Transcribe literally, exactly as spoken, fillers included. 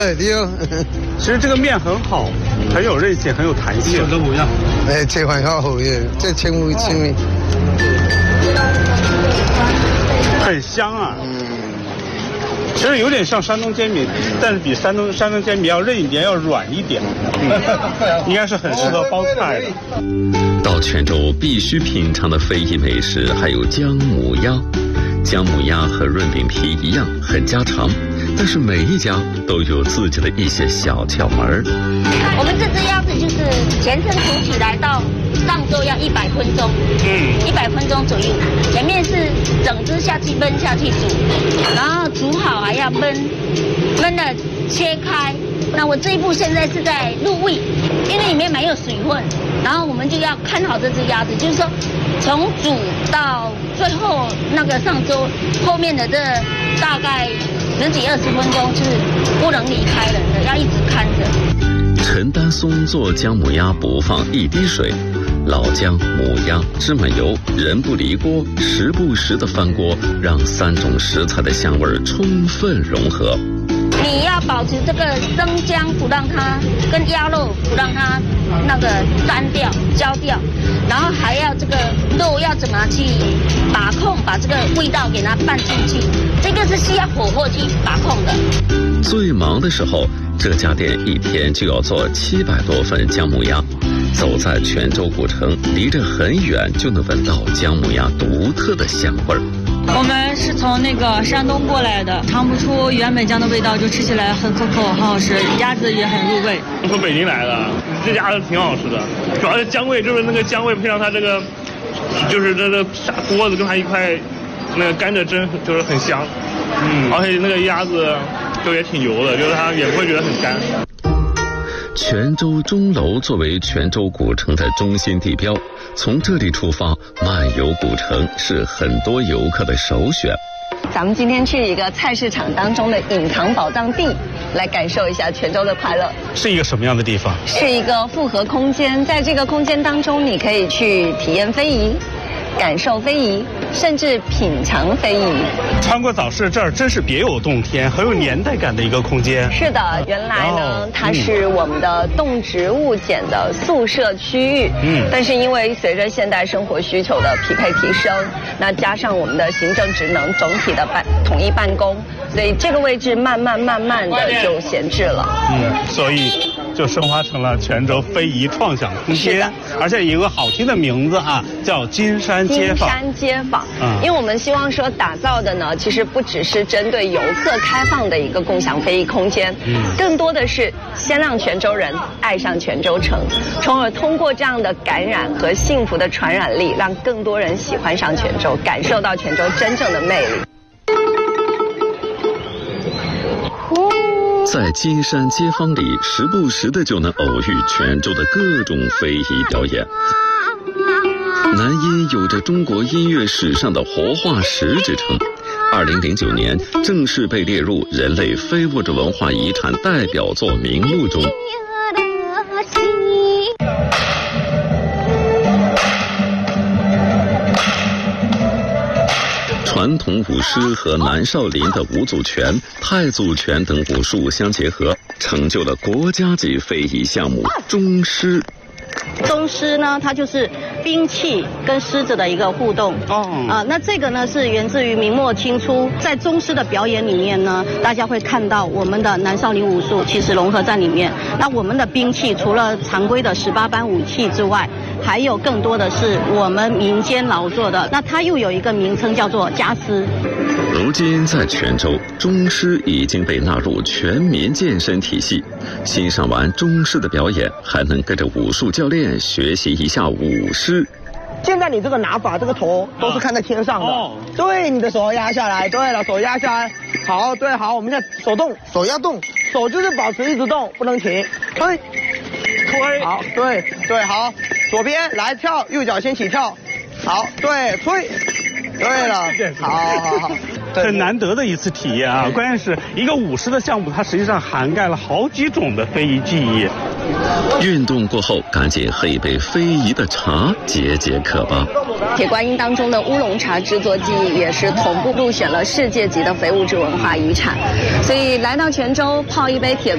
哎，对哦。 其实这个面很好，很有韧性，很有弹性。 都不一样。 哎，这款较好嘅，这轻微轻微。 很香啊。嗯。其实有点像山东煎饼，但是比山东山东煎饼要韧一点，要软一点。嗯，应该是很适合包菜的。 到泉州必须品尝的非遗美食还有姜母鸭。姜母鸭和润饼皮一样很家常，但是每一家都有自己的一些小窍门儿。 我们这只鸭子就是全身煮起来到上桌要一百分钟，嗯，一百分钟左右。前面是整只下去焖下去煮，然后煮好还要焖，焖了切开。那我这一步现在是在入味，因为里面没有水分，然后我们就要看好这只鸭子，就是说从煮到最后那个上桌，后面的这大概十几二十分钟是不能离开人的，要一直看着。 陈丹松做姜母鸭不放一滴水，老姜、母鸭、芝麻油，人不离锅，时不时的翻锅，让三种食材的香味充分融合。 你要保持这个生姜不让它跟鸭肉不让它那个单掉焦掉，然后还要这个肉要怎么去把控，把这个味道给它拌进去，这个是需要火候去把控的。 最忙的时候，这家店一天就要做七百多份姜母鸭。走在泉州古城，离着很远就能闻到姜母鸭独特的香味儿。 我们是从那个山东过来的，尝不出原本姜的味道，就吃起来很可口，很好吃，鸭子也很入味。 从北京来的，这鸭子挺好吃的，主要是姜味，就是那个姜味配上它这个，就是这个砂锅子跟它一块那个甘蔗汁，就是很香。嗯，而且那个鸭子就也挺油的，就是它也不会觉得很干。 泉州钟楼作为泉州古城的中心地标，从这里出发漫游古城是很多游客的首选。 咱们今天去一个菜市场当中的隐藏宝藏地，来感受一下泉州的快乐。 是一个什么样的地方？ 是一个复合空间，在这个空间当中，你可以去体验非遗，感受非遗，甚至品尝非遗。 穿过早市，这儿真是别有洞天，很有年代感的一个空间。 是的，原来呢，它是我们的动植物检的宿舍区域。嗯，但是因为随着现代生活需求的匹配提升，那加上我们的行政职能总体的办统一办公，所以这个位置慢慢慢慢的就闲置了。 嗯，所以就升华成了泉州非遗创想空间，而且有个好听的名字啊，叫金山街坊。 金山街坊，嗯，因为我们希望说打造的呢，其实不只是针对游客开放的一个共享非遗空间，嗯，更多的是先让泉州人爱上泉州城，从而通过这样的感染和幸福的传染力，让更多人喜欢上泉州，感受到泉州真正的魅力。 在金山街坊里，时不时的就能偶遇泉州的各种非遗表演。南音有着中国音乐史上的活化石之称，二零零九年正式被列入人类非物质文化遗产代表作名录中。传统舞狮和南少林的五祖拳、太祖拳等武术相结合，成就了国家级非遗项目钟狮。 钟狮呢，它就是兵器跟狮子的一个互动。哦，啊、呃，那这个呢是源自于明末清初，在钟狮的表演里面呢，大家会看到我们的南少林武术其实融合在里面。那我们的兵器除了常规的十八般武器之外，还有更多的是我们民间劳作的。那它又有一个名称叫做家私。 如今在泉州，钟狮已经被纳入全民健身体系。欣赏完钟狮的表演，还能跟着武术教练学习一下舞狮。 现在你这个拿法，这个头都是看在天上的。哦，对，你的手压下来，对了，手压下来，好，对，好，我们现在手动，手要动，手就是保持一直动，不能停，推，推，好，对，对，好，左边来跳，右脚先起跳，好，对，推，对了，好好好。 很难得的一次体验啊！关键是一个舞狮的项目，它实际上涵盖了好几种的非遗技艺。 运动过后，赶紧喝一杯非遗的茶，解解渴吧。 铁观音当中的乌龙茶制作技艺也是同步入选了世界级的非物质文化遗产，所以来到泉州泡一杯铁